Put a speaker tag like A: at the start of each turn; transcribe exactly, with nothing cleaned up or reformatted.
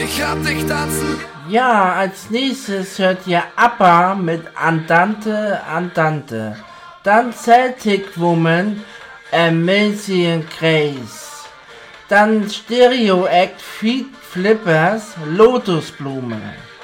A: ich hab dich tanzen.
B: Ja, als nächstes hört ihr ABBA mit Andante, Andante. Dann Celtic Woman, Amazing Grace. Dann Stereo Act Feet Flippers, Lotusblume.